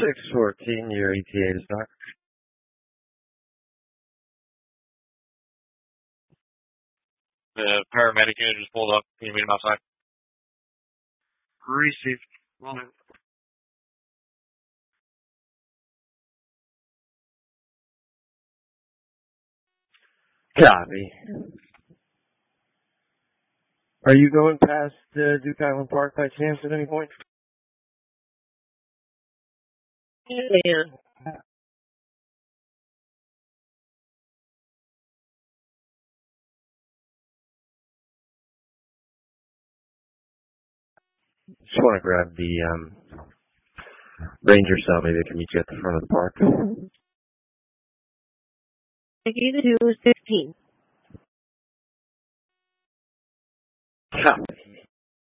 614, your ETA to start. The paramedic unit just pulled up. Can you meet him outside? Received. Copy. Are you going past Duke Island Park by chance at any point? Yeah. Just want to grab the ranger cell. Maybe I can meet you at the front of the park. Either 2 is 15. Copy.